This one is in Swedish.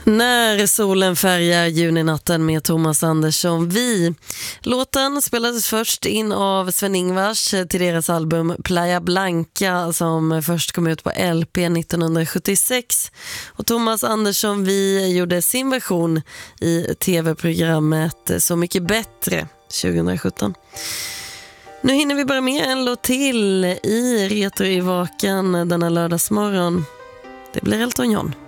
När solen färgar juninatten med Thomas Andersson. Låten spelades först in av Sven-Ingvars till deras album Playa Blanca som först kom ut på LP 1976. Och Thomas Andersson gjorde sin version i tv-programmet Så mycket bättre 2017. Nu hinner vi bara med en låt till i Retro i Vakan denna lördagsmorgon. Det blir Elton John.